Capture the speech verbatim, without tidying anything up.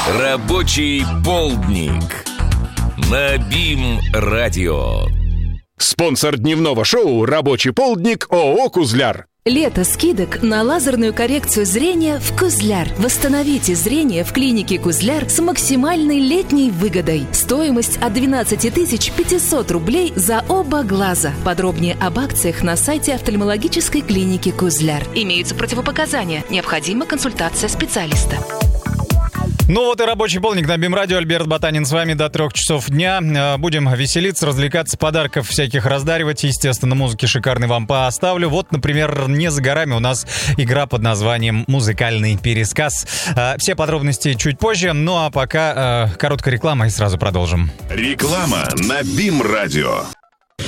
Рабочий полдник на БИМ-радио. Спонсор дневного шоу «Рабочий полдник» ООО «Кузляр». Лето скидок на лазерную коррекцию зрения в Кузляр. Восстановите зрение в клинике Кузляр с максимальной летней выгодой. Стоимость от двенадцать тысяч пятьсот рублей за оба глаза. Подробнее об акциях на сайте офтальмологической клиники Кузляр. Имеются противопоказания. Необходима консультация специалиста. Ну вот и рабочий полдник на БИМ-радио. Альберт Ботанин с вами до трех часов дня. Будем веселиться, развлекаться, подарков всяких раздаривать. Естественно, музыки шикарной вам поставлю. Вот, например, не за горами у нас игра под названием «Музыкальный пересказ». Все подробности чуть позже. Ну а пока короткая реклама и сразу продолжим. Реклама на БИМ-радио.